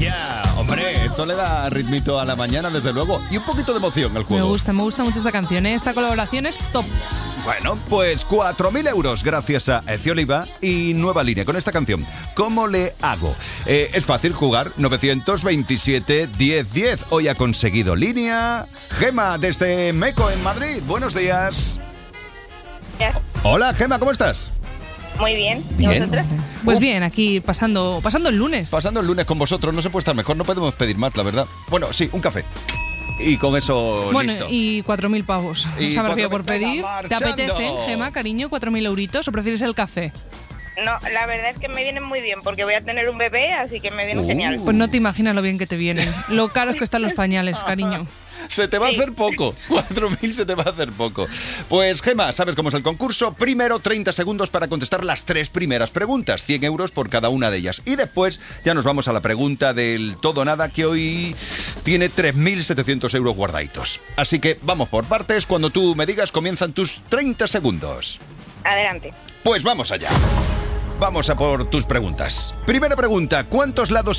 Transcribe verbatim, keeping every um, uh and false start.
Ya, hombre, esto le da ritmito a la mañana, desde luego, y un poquito de emoción al juego. Me gusta, me gusta mucho esta canción, ¿eh? Esta colaboración es top. Bueno, pues cuatro mil euros gracias a Eci Oliva y Nueva Línea con esta canción. ¿Cómo le hago? Eh, es fácil jugar. nueve veintisiete, diez, diez. Hoy ha conseguido línea Gema desde Meco en Madrid. Buenos días. Yes. Hola, Gema, ¿cómo estás? Muy bien. ¿Y Bien. vosotros? Pues bien, aquí pasando, pasando el lunes. Pasando el lunes con vosotros, no se puede estar mejor, no podemos pedir más, la verdad. Bueno, sí, un café. Y con eso Bueno, listo. y cuatro mil pavos. Y ¿Os habrás ido cuatro por mil, venga, pedir? ¿Te marchando. apetece, Gema, cariño, cuatro mil euritos o prefieres el café? No, la verdad es que me vienen muy bien porque voy a tener un bebé, así que me viene Uh. genial. Pues no te imaginas lo bien que te vienen. Lo caros que están los pañales, cariño. Se te va a Sí. hacer poco. cuatro mil se te va a hacer poco. Pues, Gema, ¿sabes cómo es el concurso? Primero, treinta segundos para contestar las tres primeras preguntas. cien euros por cada una de ellas. Y después ya nos vamos a la pregunta del todo o nada, que hoy tiene tres mil setecientos euros guardaditos. Así que vamos por partes. Cuando tú me digas, comienzan tus treinta segundos. Adelante. Pues vamos allá. Vamos a por tus preguntas. Primera pregunta, ¿cuántos lados